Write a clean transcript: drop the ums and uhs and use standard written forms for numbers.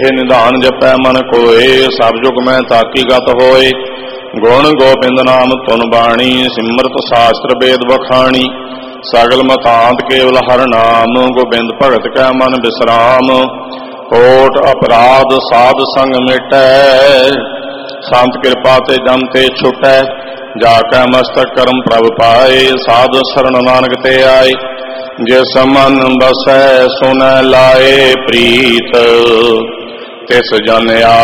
निधान जपै मन कोय, सब जुग में ताकी गत होय। गुण गोबिंद नाम तुन बाणी, सिमरत शास्त्र वेद बखाणी। सगल मतांत केवल हर नाम, गोबिंद भगत कै मन विश्राम। कोट अपराध साध संग मिटै, संत कृपा ते जम ते छुटै। जाकै मस्तक करम प्रभ पाए, साधु शरण नानक ते आए। जिस मन बसै सुनै लाए प्रीत, तिस जन